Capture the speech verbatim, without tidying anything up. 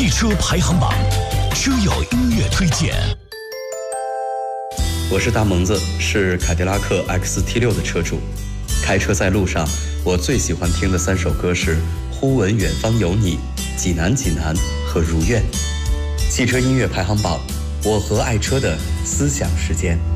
汽车排行榜，车友音乐推荐。 我是大蒙子，是凯迪拉克 X T 六 的车主。开车在路上，我最喜欢听的三首歌是《忽闻远方有你》、《济南济南》和《如愿》。汽车音乐排行榜，我和爱车的思想时间。